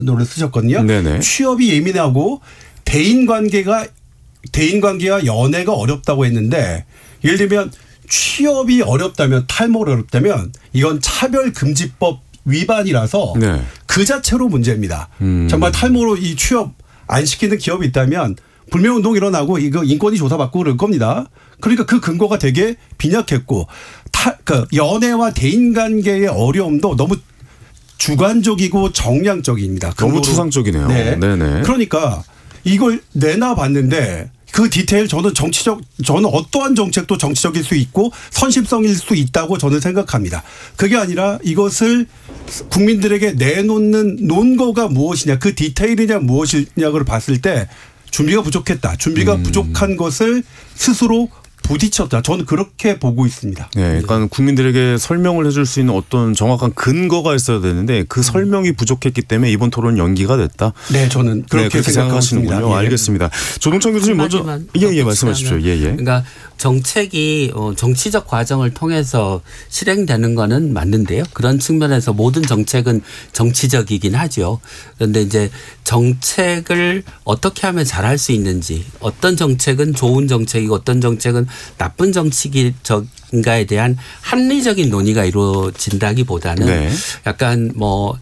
노를 쓰셨거든요. 네네. 취업이 예민하고 대인관계와 연애가 어렵다고 했는데 예를 들면 취업이 어렵다면 탈모가 어렵다면 이건 차별금지법 위반이라서 네. 그 자체로 문제입니다. 정말 탈모로 이 취업 안 시키는 기업이 있다면 불매운동 일어나고 이거 인권위 조사받고 그럴 겁니다. 그러니까 그 근거가 되게 빈약했고 그 연애와 대인관계의 어려움도 너무 주관적이고 정량적입니다. 너무 추상적이네요. 네. 네네. 그러니까 이걸 내놔봤는데 그 디테일 저는 어떠한 정책도 정치적일 수 있고 선심성일 수 있다고 저는 생각합니다. 그게 아니라 이것을 국민들에게 내놓는 논거가 무엇이냐 그 디테일이냐 무엇이냐를 봤을 때 준비가 부족했다. 준비가 부족한 것을 스스로 부딪혔다. 저는 그렇게 보고 있습니다. 네, 그러니까 국민들에게 설명을 해줄 수 있는 어떤 정확한 근거가 있어야 되는데 그 설명이 부족했기 때문에 이번 토론 연기가 됐다. 네, 저는 그렇게 생각하시는군요. 예. 알겠습니다. 조동찬 교수님 먼저 예 말씀하십시오. 예. 그러니까 정책이 정치적 과정을 통해서 실행되는 거는 맞는데요. 그런 측면에서 모든 정책은 정치적이긴 하죠. 그런데 이제 정책을 어떻게 하면 잘할 수 있는지 어떤 정책은 좋은 정책이고 어떤 정책은 나쁜 정책인가에 대한 합리적인 논의가 이루어진다기보다는 네. 약간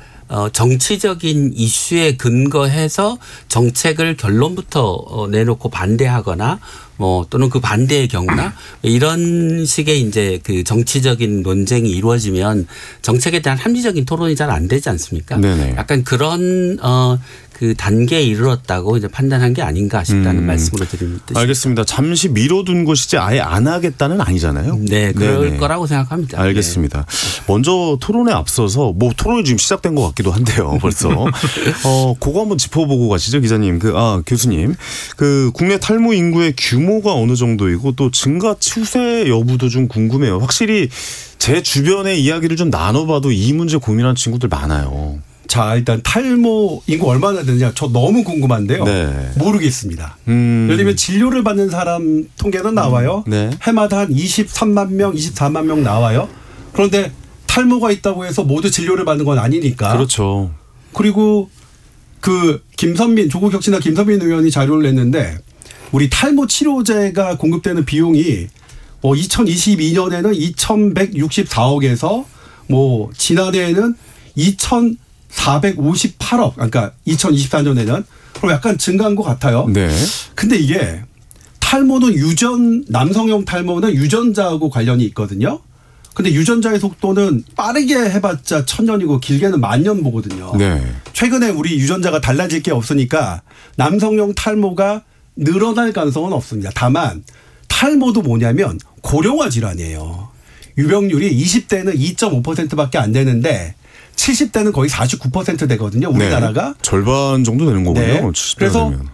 정치적인 이슈에 근거해서 정책을 결론부터 내놓고 반대하거나 또는 그 반대의 경우나 이런 식의 이제 그 정치적인 논쟁이 이루어지면 정책에 대한 합리적인 토론이 잘 안 되지 않습니까? 네네. 약간 그런 그 단계에 이르렀다고 이제 판단한 게 아닌가 싶다는 말씀으로 드립니다. 알겠습니다. 잠시 미뤄둔 것이지 아예 안 하겠다는 아니잖아요. 네, 그럴 네네. 거라고 생각합니다. 알겠습니다. 네. 먼저 토론에 앞서서 토론이 지금 시작된 것 같기도 한데요. 벌써 그거 한번 짚어보고 가시죠, 기자님. 교수님, 그 국내 탈모 인구의 규모가 어느 정도이고 또 증가 추세 여부도 좀 궁금해요. 확실히 제 주변의 이야기를 좀 나눠봐도 이 문제 고민하는 친구들 많아요. 자, 일단 탈모 인구 얼마나 되느냐 저 너무 궁금한데요. 네. 모르겠습니다. 예를 들면 진료를 받는 사람 통계는 나와요. 네. 해마다 한 23만 명, 24만 명 나와요. 그런데 탈모가 있다고 해서 모두 진료를 받는 건 아니니까. 그렇죠. 그리고 그 조국 혁신당 김선민 의원이 자료를 냈는데 우리 탈모 치료제가 공급되는 비용이 2022년에는 2,164억에서 지난해에는 2,458억, 그러니까 2024년에는 그럼 약간 증가한 것 같아요. 네. 근데 이게 탈모는 남성용 탈모는 유전자하고 관련이 있거든요. 근데 유전자의 속도는 빠르게 해봤자 1000년이고 길게는 10,000년 보거든요. 네. 최근에 우리 유전자가 달라질 게 없으니까 남성용 탈모가 늘어날 가능성은 없습니다. 다만 탈모도 뭐냐면 고령화 질환이에요. 유병률이 20대는 2.5%밖에 안 되는데 70대는 거의 49% 되거든요. 우리나라가. 네. 절반 정도 되는 거군요. 네. 70대 그래서 되면.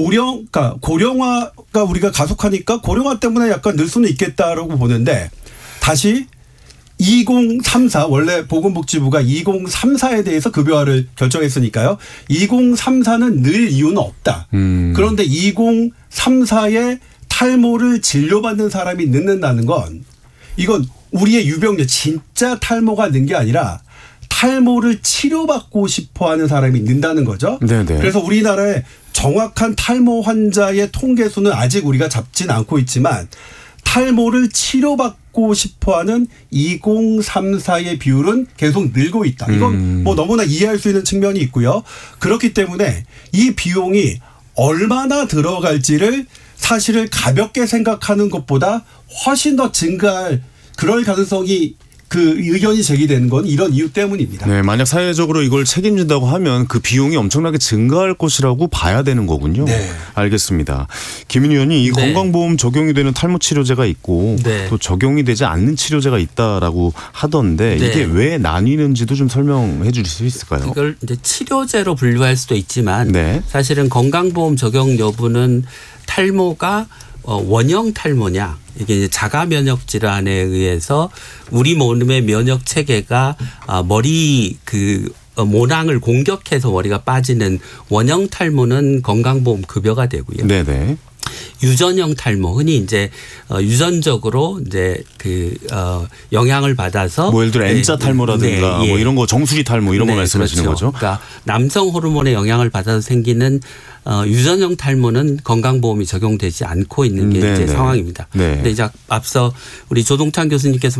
고령화가 우리가 가속하니까 고령화 때문에 약간 늘 수는 있겠다라고 보는데 다시 2034 원래 보건복지부가 2034에 대해서 급여화를 결정했으니까요. 2034는 늘 이유는 없다. 그런데 2034에 탈모를 진료받는 사람이 늦는다는 건 이건 우리의 유병률 진짜 탈모가 는 게 아니라 탈모를 치료받고 싶어하는 사람이 는다는 거죠. 네네. 그래서 우리나라의 정확한 탈모 환자의 통계 수는 아직 우리가 잡진 않고 있지만 탈모를 치료받고 싶어하는 2034의 비율은 계속 늘고 있다. 이건 너무나 이해할 수 있는 측면이 있고요. 그렇기 때문에 이 비용이 얼마나 들어갈지를 사실을 가볍게 생각하는 것보다 훨씬 더 증가할 그럴 가능성이 그 의견이 제기되는 건 이런 이유 때문입니다. 네, 만약 사회적으로 이걸 책임진다고 하면 그 비용이 엄청나게 증가할 것이라고 봐야 되는 거군요. 네. 알겠습니다. 김인 의원이 이 네. 건강보험 적용이 되는 탈모 치료제가 있고 네. 또 적용이 되지 않는 치료제가 있다라고 하던데 네. 이게 왜 나뉘는지도 좀 설명해 주실 수 있을까요? 이걸 이제 치료제로 분류할 수도 있지만 네. 사실은 건강보험 적용 여부는 탈모가 원형 탈모냐 이게 이제 자가 면역 질환에 의해서 우리 몸의 면역 체계가 머리 모낭을 공격해서 머리가 빠지는 원형 탈모는 건강보험 급여가 되고요. 네네. 유전형 탈모, 흔히 이제 유전적으로 이제 영향을 받아서 뭐 예를 들어 M자 탈모라든가 뭐 이런 거 정수리 탈모 이런 거 말씀하시는 그렇죠. 거죠? 그러니까 남성 호르몬의 영향을 받아서 생기는 유전형 탈모는 건강보험이 적용되지 않고 있는 게 이제 상황입니다. 네. 근데 이제 앞서 우리 조동찬 교수님께서